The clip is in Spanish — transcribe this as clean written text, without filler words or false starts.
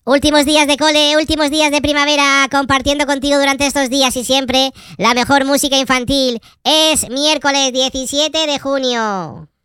Últimos días de cole, últimos días de primavera, compartiendo contigo durante estos días y siempre la mejor música infantil. Es miércoles 17 de junio.